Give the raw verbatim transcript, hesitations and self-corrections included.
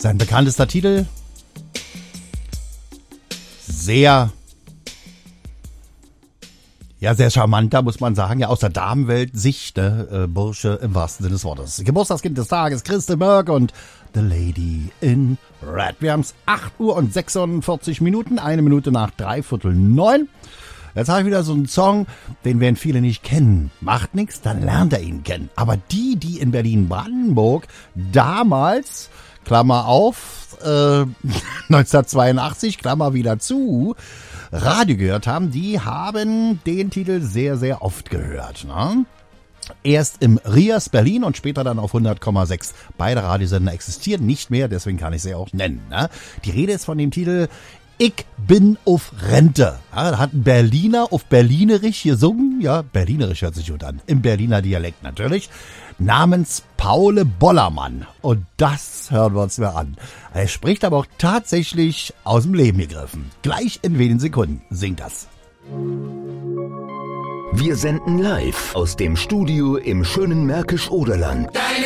Sein bekanntester Titel, sehr, ja, sehr charmanter, muss man sagen, ja, aus der Damenwelt, Sicht, ne, äh, Bursche im wahrsten Sinne des Wortes. Geburtstagskind des Tages, Christel Mörk und The Lady in Red. Wir haben es acht Uhr und sechsundvierzig Minuten, eine Minute nach dreiviertel neun. Jetzt habe ich wieder so einen Song, den werden viele nicht kennen. Macht nichts, dann lernt er ihn kennen. Aber die, die in Berlin-Brandenburg damals, Klammer auf, äh, neunzehnhundertzweiundachtzig, Klammer wieder zu, Radio gehört haben, die haben den Titel sehr, sehr oft gehört. Ne? Erst im Rias Berlin und später dann auf hundert Komma sechs. Beide Radiosender existieren nicht mehr, deswegen kann ich sie auch nennen. Ne? Die Rede ist von dem Titel Ich bin auf Rente. Ja, da hat ein Berliner auf Berlinerisch gesungen. Ja, Berlinerisch hört sich gut an. Im Berliner Dialekt natürlich. Namens Paul Bollermann. Und das hören wir uns mal an. Er spricht aber auch tatsächlich aus dem Leben gegriffen. Gleich in wenigen Sekunden singt das. Wir senden live aus dem Studio im schönen Märkisch-Oderland.